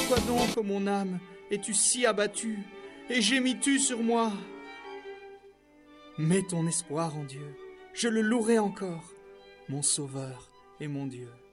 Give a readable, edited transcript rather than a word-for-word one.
Pourquoi donc, ô mon âme, es-tu si abattue, et gémis-tu sur moi? Mets ton espoir en Dieu, je le louerai encore, mon Sauveur et mon Dieu.